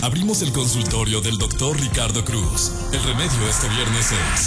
Abrimos el consultorio del doctor Ricardo Cruz. El remedio este viernes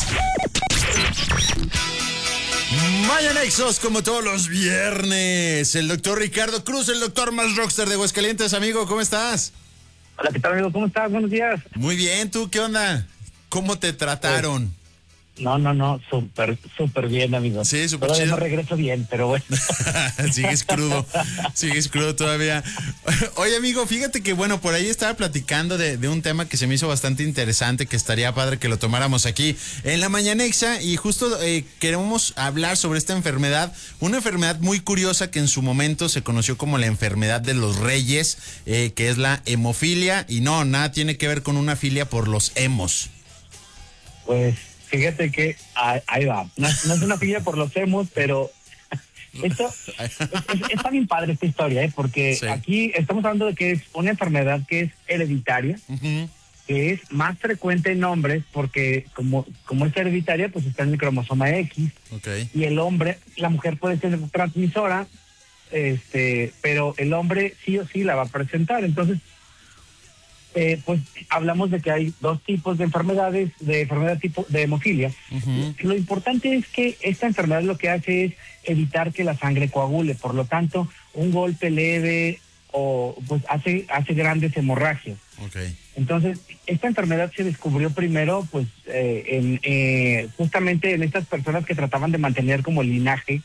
es... Mañanexos, como todos los viernes. El doctor Ricardo Cruz, el doctor más rockstar de Aguascalientes. Amigo, ¿cómo estás? Hola, ¿qué tal, amigo? ¿Cómo estás? Buenos días. Muy bien, ¿tú qué onda? ¿Cómo te trataron? No, súper bien, amigo. Sí, súper Todavía chido. no regreso bien, pero bueno. Sigues crudo todavía. Oye, amigo, fíjate que, bueno, por ahí estaba platicando de un tema que se me hizo bastante interesante, que estaría padre que lo tomáramos aquí en la Mañanexa, y justo queremos hablar sobre esta enfermedad, una enfermedad muy curiosa que en su momento se conoció como la enfermedad de los reyes, que es la hemofilia, y no, nada tiene que ver con una filia por los hemos. Pues fíjate que ahí va. No es una filia por los hemos, pero esto está bien padre esta historia, porque sí. Aquí estamos hablando de que es una enfermedad que es hereditaria, que es más frecuente en hombres porque como es hereditaria, pues está en el cromosoma X. Okay. Y la mujer puede ser transmisora, pero el hombre sí o sí la va a presentar. Entonces, pues hablamos de que hay dos tipos de enfermedades, de enfermedad tipo de hemofilia. Lo importante es que esta enfermedad lo que hace es evitar que la sangre coagule, por lo tanto, un golpe leve o pues hace grandes hemorragias. Okay. Entonces, esta enfermedad se descubrió primero, pues, justamente en estas personas que trataban de mantener como el linaje,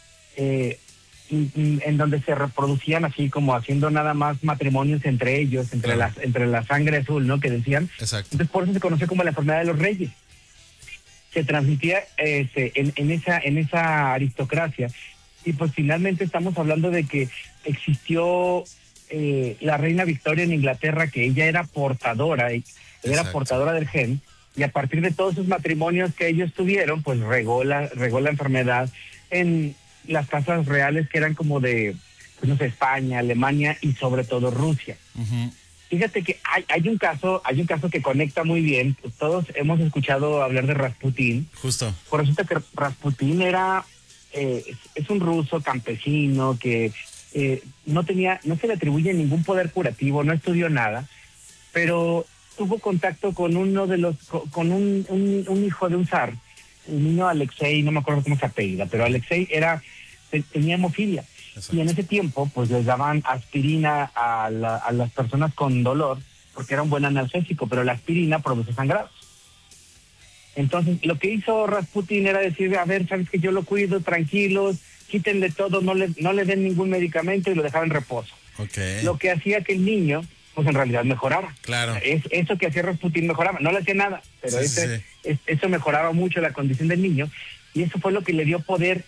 en donde se reproducían así como haciendo nada más matrimonios entre ellos, entre la sangre azul, ¿no? Que decían. Exacto. Entonces, por eso se conoce como la enfermedad de los reyes. Se transmitía en esa aristocracia. Y pues finalmente estamos hablando de que existió la reina Victoria en Inglaterra, que ella era portadora, portadora del gen, y a partir de todos esos matrimonios que ellos tuvieron, pues regó la enfermedad en las casas reales que eran como de, pues no sé, España, Alemania y sobre todo Rusia. Fíjate que hay un caso que conecta muy bien. Todos hemos escuchado hablar de Rasputín. Justo. Por resulta que Rasputín es un ruso campesino que no se le atribuye ningún poder curativo, no estudió nada, pero tuvo contacto con con un hijo de un zar, un niño Alexei, no me acuerdo cómo se apellida, pero Alexei tenía hemofilia. Exacto. Y en ese tiempo pues les daban aspirina a las personas con dolor porque era un buen analgésico, pero la aspirina produce sangrados. Entonces lo que hizo Rasputín era decir, a ver, sabes que yo lo cuido, tranquilos, quítenle todo, no le den ningún medicamento, y lo dejaban en reposo. Okay. Lo que hacía que el niño pues en realidad mejoraba. Claro. Eso que hacía Rasputín mejoraba, no le hacía nada, pero eso mejoraba mucho la condición del niño, y eso fue lo que le dio poder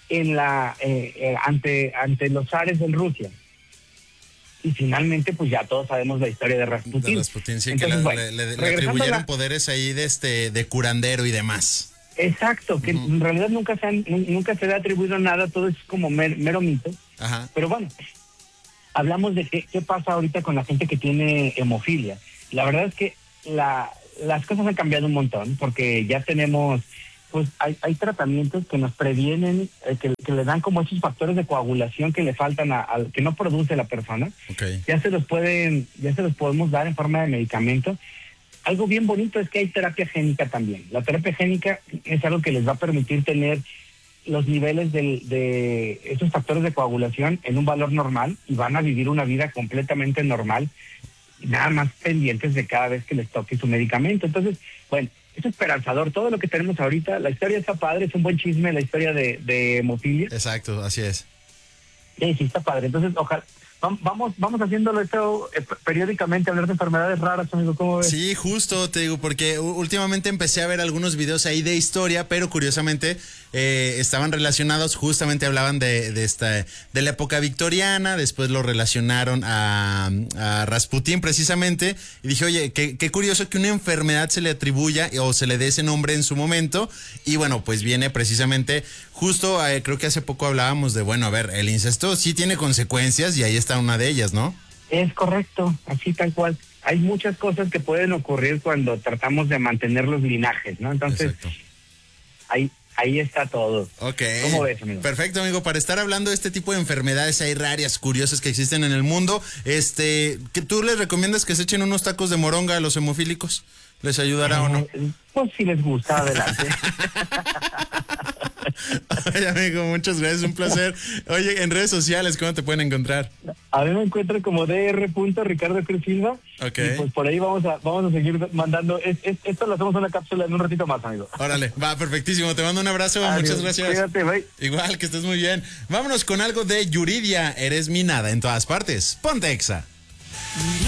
ante los zares en Rusia. Y finalmente pues ya todos sabemos la historia de Rasputín. De Rasputín, sí. Entonces, que le atribuyeron poderes ahí de curandero y demás. Exacto, que en realidad nunca se le ha atribuido nada, todo es como mero mito. Ajá. Pero bueno, hablamos de qué pasa ahorita con la gente que tiene hemofilia. La verdad es que las cosas han cambiado un montón, porque ya tenemos, pues hay tratamientos que nos previenen, que le dan como esos factores de coagulación que le faltan que no produce la persona. Okay. Ya se los podemos dar en forma de medicamento. Algo bien bonito es que hay terapia génica también. La terapia génica es algo que les va a permitir tener los niveles de esos factores de coagulación en un valor normal, y van a vivir una vida completamente normal, nada más pendientes de cada vez que les toque su medicamento. Entonces, bueno, es esperanzador todo lo que tenemos ahorita. La historia está padre, es un buen chisme la historia de hemofilia. Exacto, así es. Sí, está padre. Entonces, ojalá vamos haciéndolo esto periódicamente, hablar de enfermedades raras, amigo, ¿cómo ves? Sí, justo, te digo, porque últimamente empecé a ver algunos videos ahí de historia, pero curiosamente estaban relacionados, justamente hablaban de la época victoriana, después lo relacionaron a Rasputín precisamente, y dije, oye, qué curioso que una enfermedad se le atribuya o se le dé ese nombre en su momento, y bueno, pues viene precisamente, justo creo que hace poco hablábamos de, bueno, a ver, el incesto sí tiene consecuencias, y ahí está una de ellas, ¿no? Es correcto, así tal cual. Hay muchas cosas que pueden ocurrir cuando tratamos de mantener los linajes, ¿no? Entonces, hay ahí está todo. Ok. ¿Cómo ves, amigo? Perfecto, amigo. Para estar hablando de este tipo de enfermedades ahí raras, curiosas que existen en el mundo, ¿que tú les recomiendas que se echen unos tacos de moronga a los hemofílicos? ¿Les ayudará o no? Pues si les gusta, adelante. Oye, amigo, muchas gracias, un placer. Oye, en redes sociales, ¿cómo te pueden encontrar? A mí me encuentro como Dr. Cruz Silva. Ok. Y pues por ahí vamos a seguir mandando. Esto lo hacemos una cápsula en un ratito más, amigo. Órale, va, perfectísimo. Te mando un abrazo, Adiós. muchas gracias. Cuídate, bye. Igual, que estés muy bien. Vámonos con algo de Yuridia. Eres mi nada en todas partes. Ponte Exa.